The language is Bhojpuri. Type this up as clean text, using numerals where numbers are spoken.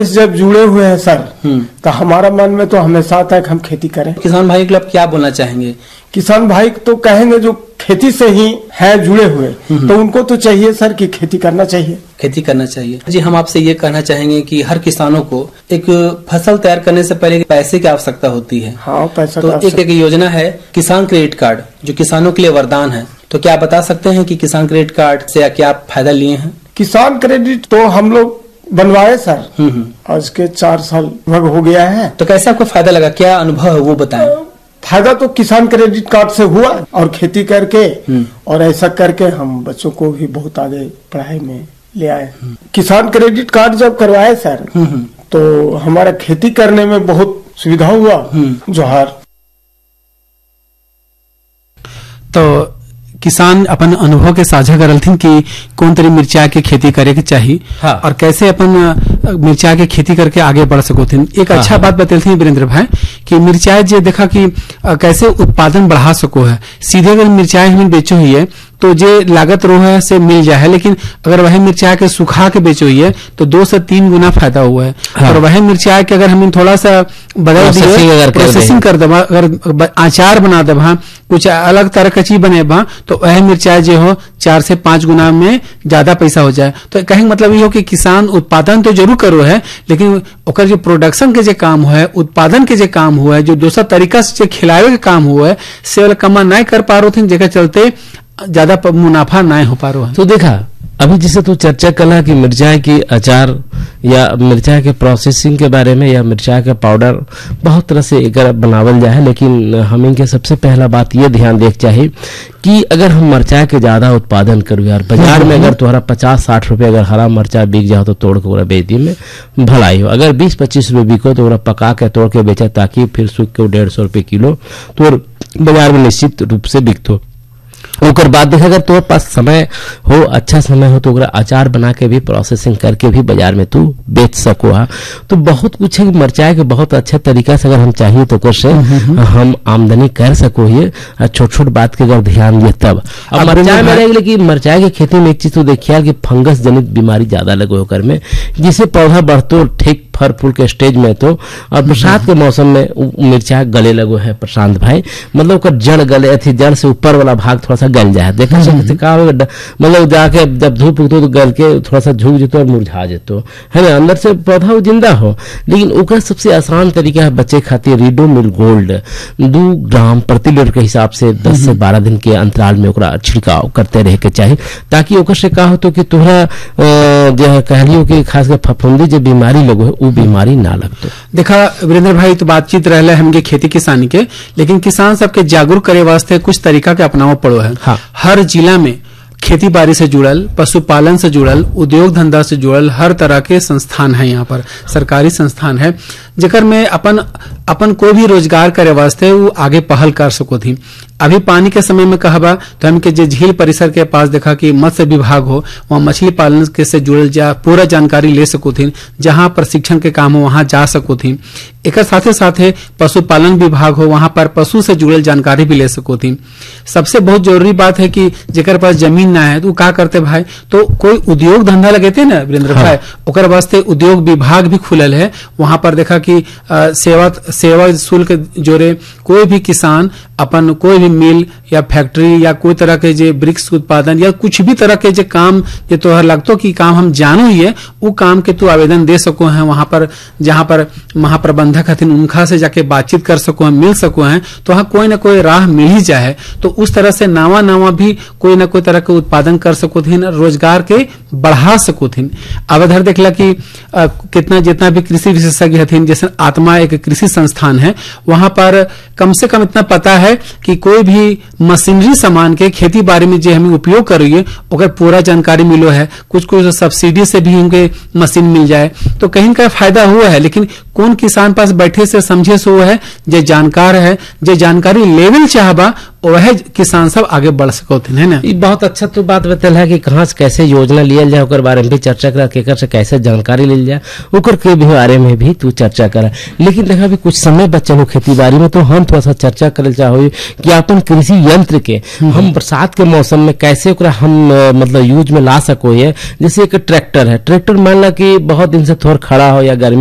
जब जुड़े हुए हैं सर, तो हमारा मन में तो हमेशा आता है कि हम खेती करें। किसान भाई के लिए आप क्या बोलना चाहेंगे? किसान भाई तो कहेंगे जो खेती से ही है जुड़े हुए, तो उनको तो चाहिए सर कि खेती करना चाहिए। खेती करना चाहिए जी। हम आपसे ये कहना चाहेंगे कि हर किसानों को एक फसल तैयार करने से पहले पैसे की आवश्यकता होती है। हाँ, पैसा तो एक योजना है किसान क्रेडिट कार्ड, जो किसानों के लिए वरदान है। तो क्या आप बता सकते हैं कि किसान क्रेडिट कार्ड से क्या फायदा लिए हैं? किसान क्रेडिट तो हम लोग बनवाए सर, आज के 4 साल लगभग हो गया है। तो कैसे आपको फायदा लगा, क्या अनुभव है वो बताएं। फायदा तो किसान क्रेडिट कार्ड से हुआ और खेती करके और ऐसा करके हम बच्चों को भी बहुत आगे पढ़ाई में ले आए। किसान क्रेडिट कार्ड जब करवाए सर, तो हमारा खेती करने में बहुत सुविधा हुआ। जोहार। तो किसान अपन अनुभव के साझा करलथिन कि कौन तरी मिर्चा के खेती करे के चाहिए। हाँ। और कैसे अपन मिर्चा के खेती करके आगे बढ़ सकोथिन। एक अच्छा बात बतलथिन वीरेंद्र भाई कि मिर्चाई जे देखा कि कैसे उत्पादन बढ़ा सको है। सीधे अगर मिर्चाई हम बेचो ही है तो जे लागत रो है से मिल जाए है, लेकिन अगर वही मिर्चाई के सुखा के बेचो ही है तो 2 से 3 गुना फायदा हुआ है। हाँ। और वही मिर्चाई के अगर हम थोड़ा सा बदल दिए, प्रोसेसिंग कर देवा, अगर अचार बना देवा, कुछ अलग तरह का चीज बनेबा, तो वह मिर्चाई जो हो 4 से 5 गुना में ज्यादा पैसा हो जाए। तो कहेंगे मतलब ये हो कि किसान उत्पादन तो जरूर करो है, लेकिन ओकर जो प्रोडक्शन के जो काम हुआ है, उत्पादन के जो काम हुआ है, जो दूसरा तरीका से खिलावे के काम हुआ है, से वाला कमा नहीं कर पा रहे थे, जेकर चलते ज्यादा मुनाफा नहीं हो पा रहा है। तो देखा अभी जैसे तू चर्चा कला कि मिर्चाई की अचार या मिर्चाई के प्रोसेसिंग के बारे में या मिर्चाई का पाउडर बहुत तरह से एकर बनावल जाए है, लेकिन हम इनके सबसे पहला बात ये ध्यान देख चाहिए कि अगर हम मिर्चाई के ज्यादा उत्पादन करूँ यार, बाजार में अगर तुम्हारा 50-60 रुपए अगर हरा मिर्चा बिक जाओ तो तोड़ के बेच दी में भलाई हो। अगर 20-25 रुपए बिको तो पका के तोड़ के बेचा, ताकि फिर सूख के 150 रुपए किलो तो बाजार में निश्चित रूप से बिकतो। ओकर बाद देखा अगर तोर पास समय हो, अच्छा समय हो, तो अचार बना के भी प्रोसेसिंग करके भी बाजार में तू बेच सको। हा तो बहुत कुछ है मिर्चाई के बहुत अच्छे तरीका से अगर हम चाहिए तो ओकर से हम आमदनी कर सको। ये छोट-छोट बात के अगर ध्यान दिए तब। अब मिर्चाई में रहेगी कि मिर्चाई के खेती में एक चीज तो देखिए कि फंगस जनित बीमारी ज्यादा लगे ओकर में, जिससे पौधा बढ़तो ठीक फल फूल के स्टेज में तो, और बरसात के मौसम में मिर्चा गले लगो है प्रशांत भाई, मतलब ओकर जड़ गले थी, जड़ से ऊपर वाला भाग थोड़ा सा गल जाए। देखा का मतलब जाके जब धूप उगतो तो गल के थोड़ा सा झुक जेतो और मुरझा जेतो है ना, अंदर से पौधा जिंदा हो। लेकिन ओकर सबसे आसान तरीका है बच्चे खातिर रिडोमिल गोल्ड 2 ग्राम प्रति लीटर के हिसाब से 10 से 12 दिन के अंतराल में ओकरा छिड़काव करते रहे के चाहिए, ताकि ओकर से का हो तो कि तोहरा जो कहलियो कि खास कर फफूंदी जो बीमारी लगो है वो बीमारी ना लगतो। देखा वीरेंद्र भाई तो बातचीत रहले हमके खेती किसानी के, लेकिन किसान सबके जागरूक करे वास्ते कुछ तरीका के अपनाव पड़ो है। हाँ। हर जिला में खेती बाड़ी से जुड़ल, पशुपालन से जुड़ल, उद्योग धंधा से जुड़ल हर तरह के संस्थान है। यहाँ पर सरकारी संस्थान है जेकर में अपन कोई भी रोजगार करे वास्ते वो आगे पहल कर सको थी। अभी पानी के समय में कहबा तो हमके जो झील परिसर के पास देखा कि मत्स्य विभाग हो, वहाँ मछली पालन के से जुड़ल जा पूरा जानकारी ले सको थी, जहाँ प्रशिक्षण के काम हो वहाँ जा सको थी। एक साथे साथे पशुपालन विभाग हो, वहाँ पर पशु से जुड़ल जानकारी भी ले सको थी। सबसे बहुत जरूरी बात है कि जेकर पास जमीन ना है तो का करते भाई, तो कोई उद्योग धंधा लगे थे ना वीरेंद्र भाई, ओकर वास्ते उद्योग विभाग भी खुलल है। वहाँ पर देखा कि सेवा शुल्क जोरे कोई भी किसान अपन कोई भी मिल या फैक्ट्री या कोई तरह के जे ब्रिक्स उत्पादन या कुछ भी तरह के जे काम जे तोहर लगतो कि काम हम जानो ही है, वो काम के तू आवेदन दे सको है। वहां पर जहां पर महाप्रबंधक हथिन उनका से जाके बातचीत कर सको है, मिल सको है, तो वहां कोई ना कोई राह मिल ही जाए। तो उस तरह से नवा भी कोई ना कोई तरह के उत्पादन कर सको थी, रोजगार के बढ़ा सको थी। अब इधर देखला कि कितना जितना भी कृषि विशेषज्ञ हथिन, जैसे आत्मा एक कृषि संस्थान है, वहां पर कम से कम इतना पता है कि कोई भी मशीनरी सामान के खेती बाड़ी में जो हमें उपयोग करिए ओकर पूरा जानकारी मिलो है। कुछ सब्सिडी से भी उनके मशीन मिल जाए तो कहीं का फायदा हुआ है। लेकिन कौन किसान पास बैठे से समझे सो है, जो जानकार है, जो जानकारी लेवल चाहबा वह किसान सब आगे बढ़ सको है ना। बहुत अच्छा तो बात बतल है कि कहाँ से कैसे योजना लियल जाए ओकर बारे में भी चर्चा करा, केकर से कैसे जानकारी लेल जाए ओकर के भी बारे में भी तू चर्चा करा। लेकिन देखा भी कुछ समय बच्चन हो खेती बाड़ी में, तो हम थोड़ा सा चर्चा करे चाहो कि अपन कृषि यंत्र के हम बरसात के मौसम में कैसे ओकरा हम मतलब यूज में ला सको है। जैसे एक ट्रैक्टर है, ट्रैक्टर मान ला कि बहुत दिन से थोड़ा खड़ा हो या गर्मी